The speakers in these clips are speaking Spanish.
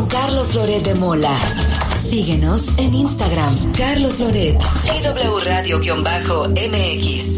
con Carlos Loret de Mola. Síguenos en Instagram, Carlos Loret y W Radio-MX.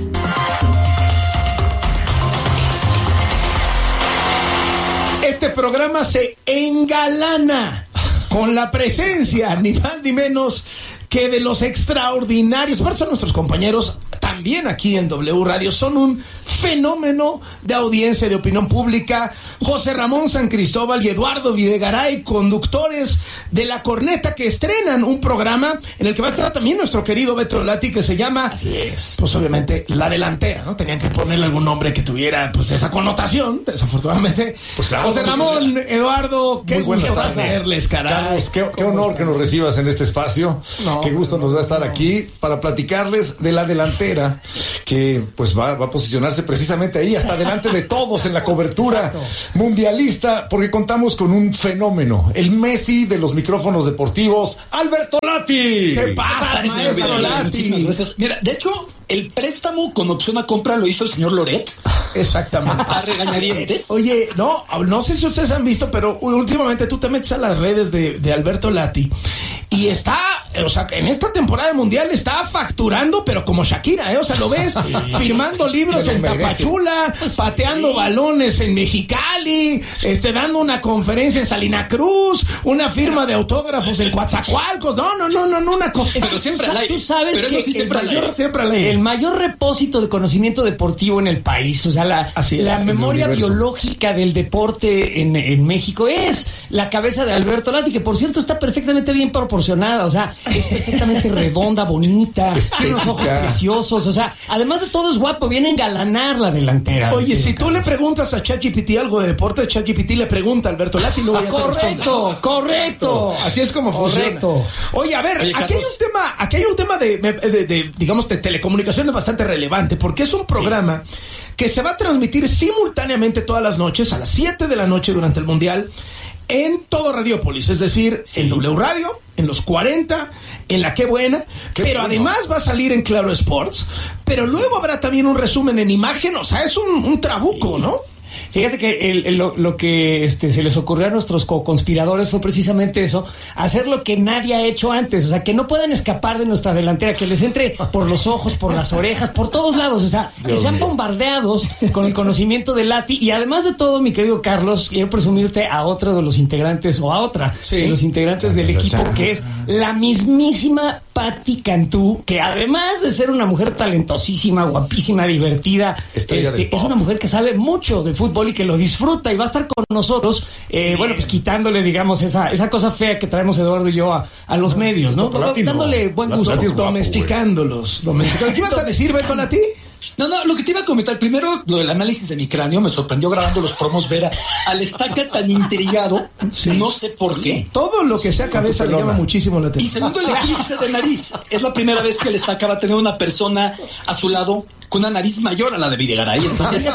Este programa se engalana con la presencia, ni más ni menos que de los extraordinarios. Por eso nuestros compañeros también aquí en W Radio son un fenómeno de audiencia, de opinión pública. José Ramón San Cristóbal y Eduardo Videgaray, conductores de La Corneta, que estrenan un programa en el que va a estar también nuestro querido Beto Lati, que se llama, así es, pues obviamente, La Delantera, ¿no? Tenían que ponerle algún nombre que tuviera pues esa connotación, desafortunadamente. Pues claro, José Ramón, Eduardo, qué gusto verles, caray. Carlos, qué honor que nos recibas en este espacio. No, qué gusto nos da estar aquí para platicarles de La Delantera, que pues va a posicionarse precisamente ahí, hasta delante de todos en la cobertura mundialista, porque contamos con un fenómeno, el Messi de los micrófonos deportivos, Alberto Lati. ¿Qué pasa, maestro Lati? Muchísimas gracias. Mira, de hecho, el préstamo con opción a compra lo hizo el señor Loret. Exactamente. A regañadientes. Oye, no sé si ustedes han visto, pero últimamente tú te metes a las redes de Alberto Lati y está, o sea, en esta temporada mundial está facturando, pero como Shakira, o sea, lo ves firmando libros en Tapachula, pateando balones en Mexicali, dando una conferencia en Salina Cruz, una firma de autógrafos en Coatzacoalcos. No, una cosa. Pero siempre al aire. Tú sabes pero eso que sí siempre al aire. El mayor repósito de conocimiento deportivo en el país, o sea, la memoria biológica del deporte en México es la cabeza de Alberto Lati, que por cierto está perfectamente bien proporcionada, o sea, es perfectamente redonda, bonita, tiene unos ojos preciosos, o sea, además de todo es guapo, viene a engalanar La Delantera. Oye, si tú le preguntas a ChatGPT algo de deporte, ChatGPT le pregunta a Alberto Lati y luego ya te responde. Correcto. Así es como funciona. Oye, a ver, aquí hay un tema de digamos, de telecomunicaciones bastante relevante, porque es un programa que se va a transmitir simultáneamente todas las noches a las 7 de la noche durante el Mundial en todo Radiópolis, es decir, en W Radio, en los 40, en La Qué Buena, pero además va a salir en Claro Sports, pero luego habrá también un resumen en imagen, o sea, es un trabuco, ¿no? Fíjate que lo que se les ocurrió a nuestros co-conspiradores fue precisamente eso, hacer lo que nadie ha hecho antes, o sea, que no puedan escapar de nuestra delantera, que les entre por los ojos, por las orejas, por todos lados, o sea, que sean bombardeados con el conocimiento de Lati. Y además de todo, mi querido Carlos, quiero presumirte a otro de los integrantes, o a otra de los integrantes del equipo, que es la mismísima Patti Cantú, que además de ser una mujer talentosísima, guapísima, divertida, es una mujer que sabe mucho de fútbol y que lo disfruta, y va a estar con nosotros, bueno, pues quitándole, digamos, esa cosa fea que traemos Eduardo y yo a los medios, ¿no? Dándole buen gusto. Domesticándolos. ¿Qué ibas a decir, Beto Lati? No, lo que te iba a comentar, primero, lo del análisis de mi cráneo, me sorprendió grabando los promos ver al Estaca tan intrigado, no sé por qué. Todo lo que sea cabeza le llama muchísimo la atención. Y segundo, el eclipse de nariz. Es la primera vez que el Estaca va a tener una persona a su lado con una nariz mayor a la de Videgaray. Entonces,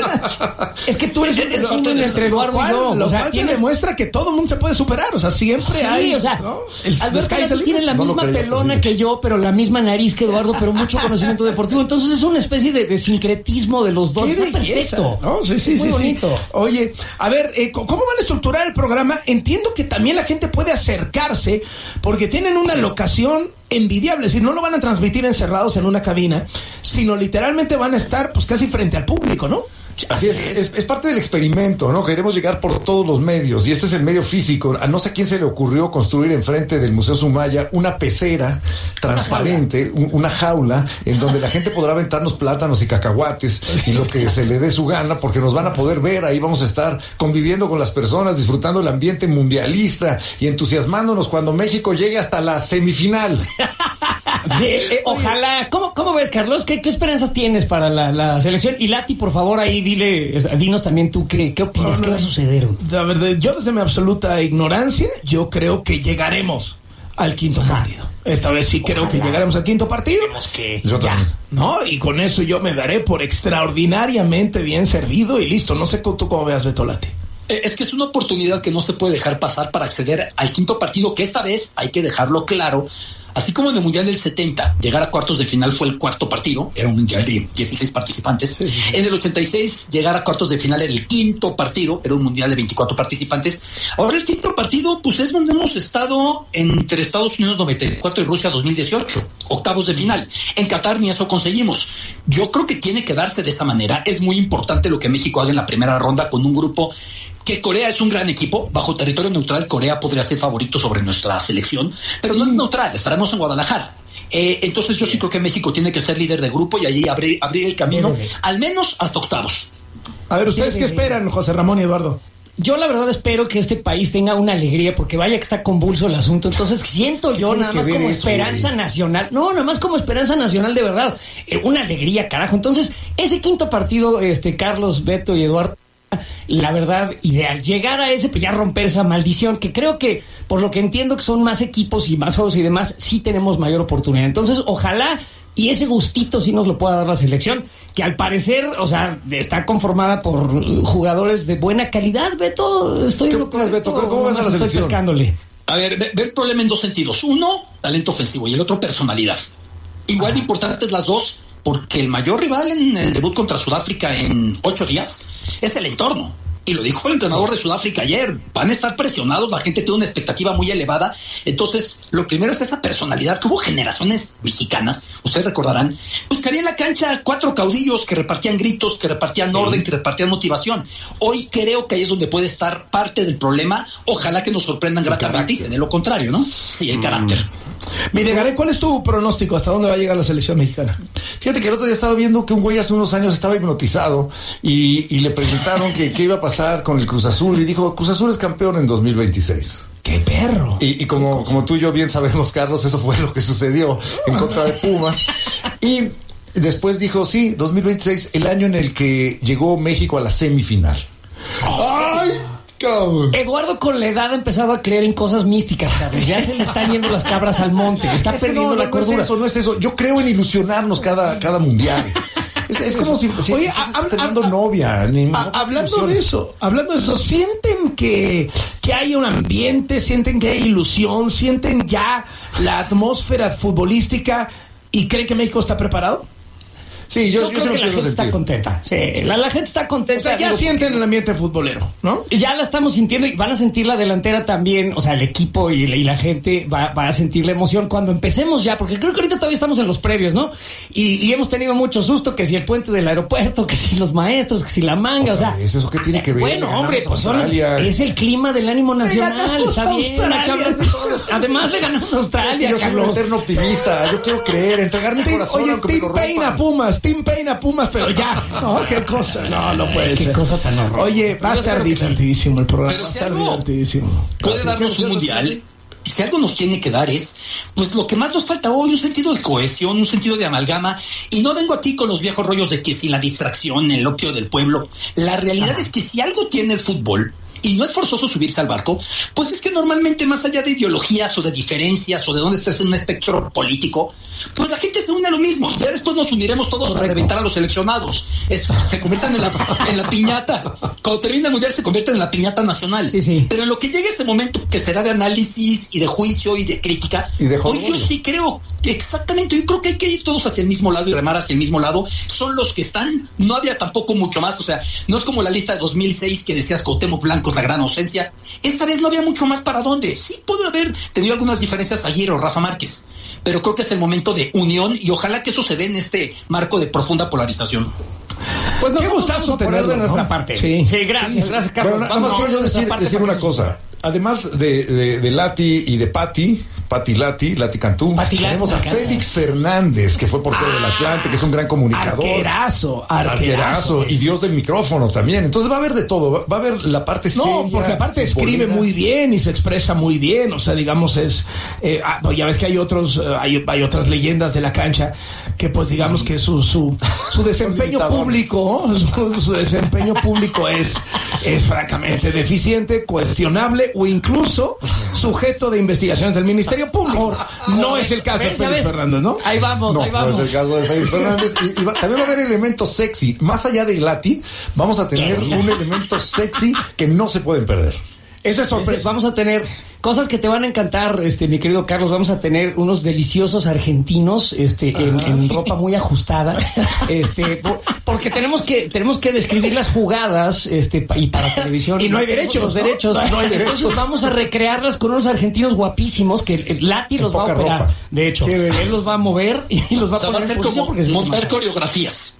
es que tú eres un resumen entre Eduardo y yo. Lo cual te demuestra que todo mundo se puede superar. O sea, siempre hay. O sea, ¿no? Alberto tiene la misma pelona que yo, pero la misma nariz que Eduardo, pero mucho conocimiento deportivo. Entonces es una especie de sincretismo de los dos. ¡Qué belleza! Perfecto. ¿No? Sí, muy bonito. Oye, a ver, ¿cómo van a estructurar el programa? Entiendo que también la gente puede acercarse porque tienen una locación envidiable, es decir, no lo van a transmitir encerrados en una cabina, sino literalmente van a estar pues casi frente al público, ¿no? Así es parte del experimento, ¿no? Queremos llegar por todos los medios, y este es el medio físico. A no sé a quién se le ocurrió construir enfrente del Museo Sumaya una pecera transparente, una jaula, en donde la gente podrá aventarnos plátanos y cacahuates y lo que se le dé su gana, porque nos van a poder ver, ahí vamos a estar conviviendo con las personas, disfrutando el ambiente mundialista y entusiasmándonos cuando México llegue hasta la semifinal. Sí, ojalá. ¿Cómo ves, Carlos? ¿Qué esperanzas tienes para la selección? Y Lati, por favor, ahí dinos también tú qué opinas, qué va a suceder. La verdad, yo desde mi absoluta ignorancia, yo creo que llegaremos al quinto partido. Esta vez sí creo que llegaremos al quinto partido. Yo también. ¿No? Y con eso yo me daré por extraordinariamente bien servido y listo. No sé tú cómo veas, Beto Lati. Es que es una oportunidad que no se puede dejar pasar para acceder al quinto partido, que esta vez, hay que dejarlo claro, Así como en el Mundial del 70, llegar a cuartos de final fue el cuarto partido, era un Mundial de 16 participantes. En el 86, llegar a cuartos de final era el quinto partido, era un Mundial de 24 participantes. Ahora el quinto partido, pues es donde hemos estado entre Estados Unidos 94 y Rusia 2018, octavos de final. En Qatar ni eso conseguimos. Yo creo que tiene que darse de esa manera. Es muy importante lo que México haga en la primera ronda con un grupo que Corea es un gran equipo, bajo territorio neutral Corea podría ser favorito sobre nuestra selección, pero no es neutral, estaremos en Guadalajara. Entonces yo sí creo que México tiene que ser líder de grupo y allí abrir el camino, al menos hasta octavos. A ver, ¿ustedes qué esperan, José Ramón y Eduardo? Yo la verdad espero que este país tenga una alegría, porque vaya que está convulso el asunto. Entonces siento yo nada más como esperanza nacional. No, nada más como esperanza nacional de verdad. Una alegría, carajo. Entonces, ese quinto partido, Carlos, Beto y Eduardo, la verdad, ideal. Llegar a ese, pues ya romper esa maldición, que creo que, por lo que entiendo que son más equipos y más juegos y demás, sí tenemos mayor oportunidad. Entonces, ojalá y ese gustito sí nos lo pueda dar la selección, que al parecer, o sea, está conformada por jugadores de buena calidad. Beto, ¿Qué opinas, Beto? ¿Cómo ves a la selección? Pescándole. A ver, ve el problema en dos sentidos. Uno, talento ofensivo, y el otro, personalidad. Igual de importantes las dos, porque el mayor rival en el debut contra Sudáfrica en 8 días es el entorno. Y lo dijo el entrenador de Sudáfrica ayer, van a estar presionados, la gente tiene una expectativa muy elevada. Entonces, lo primero es esa personalidad, que hubo generaciones mexicanas, ustedes recordarán, pues que había en la cancha 4 caudillos que repartían gritos, que repartían orden, que repartían motivación. Hoy creo que ahí es donde puede estar parte del problema. Ojalá que nos sorprendan gratamente y se dé lo contrario, ¿no? Sí, el carácter. Videgaray, ¿cuál es tu pronóstico? ¿Hasta dónde va a llegar la selección mexicana? Fíjate que el otro día estaba viendo que un güey hace unos años estaba hipnotizado y le preguntaron que qué iba a pasar con el Cruz Azul y dijo, Cruz Azul es campeón en 2026. ¡Qué perro! Y como tú y yo bien sabemos, Carlos, eso fue lo que sucedió en contra de Pumas. Y después dijo, sí, 2026, el año en el que llegó México a la semifinal. ¡Ay! Eduardo con la edad ha empezado a creer en cosas místicas, Carlos. Ya se le están yendo las cabras al monte. Está perdiendo la cordura. No es eso. Yo creo en ilusionarnos cada mundial. Es como si oye, teniendo novia. Hablando de eso, ¿sienten que hay un ambiente? ¿Sienten que hay ilusión? ¿Sienten ya la atmósfera futbolística y creen que México está preparado? Sí, yo creo que la gente está contenta. Sí, la gente está contenta. O sea, ya sienten el ambiente futbolero, ¿no? Ya la estamos sintiendo y van a sentir la delantera también. O sea, el equipo y la gente va a sentir la emoción cuando empecemos ya, porque creo que ahorita todavía estamos en los previos, ¿no? Y hemos tenido mucho susto, que si el puente del aeropuerto, que si los maestros, que si la manga, o sea. ¿Es eso qué tiene que ver? Bueno, hombre, pues es el clima del ánimo nacional, está bien. Además le ganamos a Australia, yo soy un eterno optimista, yo quiero creer, entregar mi corazón. Oye, Tim Peina Pumas, pero ya. No, qué cosa. No puede ser. Qué cosa tan horrorosa. Oye, va a estar divertidísimo el programa. Pero si algo puede darnos un mundial, si algo nos tiene que dar es, pues lo que más nos falta hoy, un sentido de cohesión, un sentido de amalgama. Y no vengo aquí con los viejos rollos de que si la distracción, el opio del pueblo. La realidad es que si algo tiene el fútbol, y no es forzoso subirse al barco, pues es que normalmente, más allá de ideologías o de diferencias o de dónde estés en un espectro político, pues la gente se une a lo mismo. Ya después nos uniremos todos a reventar a los seleccionados. Se conviertan en la piñata. Cuando termine el mundial se convierten en la piñata nacional. Sí. Pero en lo que llegue ese momento, que será de análisis y de juicio y de crítica, hoy yo sí creo, exactamente, yo creo que hay que ir todos hacia el mismo lado y remar hacia el mismo lado. Son los que están, no había tampoco mucho más, o sea, no es como la lista de 2006 que decías Cuauhtémoc Blanco la gran ausencia. Esta vez no había mucho más para dónde. Sí puede haber tenido algunas diferencias ayer o Rafa Márquez, pero creo que es el momento de unión y ojalá que eso se dé en este marco de profunda polarización. Pues qué gustazo tenerlo de nuestra parte. Sí, gracias, Carlos. Bueno, nada más quiero yo decir una cosa. Además de Lati y de Pati Lati Cantú, tenemos a Félix Fernández, que fue portero del Atlante, que es un gran comunicador. Arquerazo. Y Dios del micrófono también. Entonces va a haber de todo. Va a haber la parte seria. No, porque aparte escribe muy bien y se expresa muy bien. O sea, digamos, es. Ya ves que hay otras leyendas de la cancha que, pues, digamos que su desempeño público, su desempeño público es francamente deficiente, cuestionable o incluso sujeto de investigaciones del Ministerio Público. No es el caso de Félix Fernández, ¿no? Ahí vamos. No es el caso de Félix Fernández. Y también va a haber elementos sexy. Más allá de Lati, vamos a tener un elemento sexy que no se pueden perder. Esa es sorpresa. Vamos a tener Cosas que te van a encantar, mi querido Carlos. Vamos a tener unos deliciosos argentinos, en ropa muy ajustada, porque tenemos que describir las jugadas, y para televisión. Y no hay derechos. Los derechos. No hay derechos. Entonces vamos a recrearlas con unos argentinos guapísimos que el Lati los va a operar. Ropa. De hecho, él los va a mover y los va a poner. Va a ser como montar coreografías.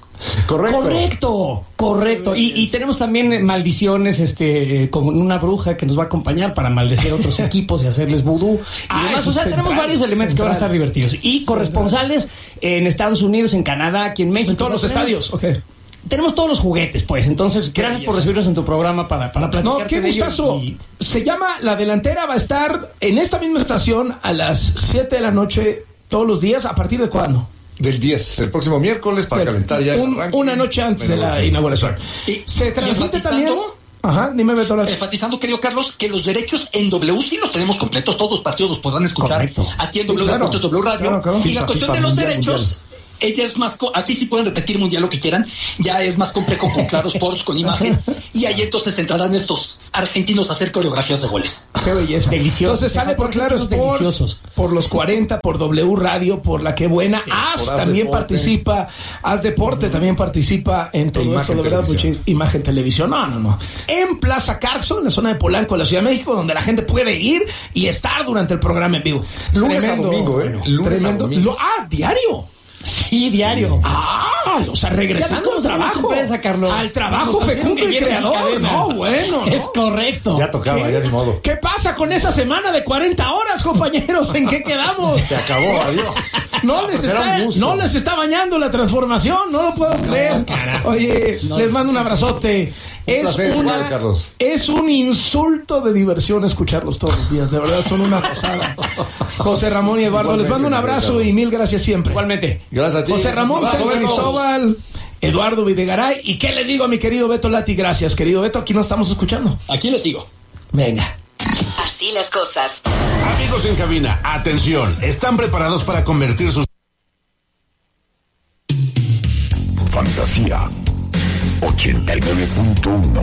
Correcto. Y tenemos también maldiciones, con una bruja que nos va a acompañar para maldecir a otros equipos y hacerles vudú. Y demás. O sea, tenemos varios elementos que van a estar divertidos. Y corresponsales en Estados Unidos, en Canadá, aquí en México. En todos los estadios. Okay. Tenemos todos los juguetes, pues. Entonces, gracias por recibirnos en tu programa para platicarte. No, qué gustazo. Se llama La Delantera. Va a estar en esta misma estación a las 7 de la noche todos los días. ¿A partir de cuándo? Del 10, el próximo miércoles, para calentar ya. Una noche antes de la inauguración. Se transmite también. Ajá, dime, Beto. Enfatizando, querido Carlos, que los derechos en W sí los tenemos completos. Todos los partidos los podrán escuchar. Correcto. Aquí en W Deportes, W Radio. Claro. Y la cuestión de los derechos. Ella es más, aquí sí pueden repetir mundial lo que quieran, ya es más complejo con Claro Sports, con imagen, y ahí entonces entrarán estos argentinos a hacer coreografías de goles. Qué belleza. Delicioso. Entonces sale por Claro Sports, por los 40, por W Radio, por La Que Buena. Haz también deporte. Participa, Haz Deporte también participa en todo esto, de verdad, Imagen Televisión. No. En Plaza Carso, en la zona de Polanco, en la Ciudad de México, donde la gente puede ir y estar durante el programa en vivo. Lunes a domingo, Lunes a domingo. Diario. Sí, diario. O sea, regresando al trabajo. Al trabajo fecundo y creador. No, bueno. Es correcto. Ya tocaba, ya ni modo. ¿Qué pasa con esa semana de 40 horas, compañeros? ¿En qué quedamos? Se acabó, adiós. No les está bañando la transformación, no lo puedo creer. Oye, les mando un abrazote. Es un insulto de diversión escucharlos todos los días. De verdad, son una gozada. José Ramón y Eduardo, les mando un abrazo y mil gracias siempre. Igualmente. Gracias a ti. José Ramón, Cristóbal, Eduardo Videgaray. ¿Y qué les digo a mi querido Beto Lati? Gracias, querido Beto. Aquí nos estamos escuchando. Aquí les sigo. Venga. Así las cosas. Amigos en cabina, atención. ¿Están preparados para convertir sus Fantasía 89.1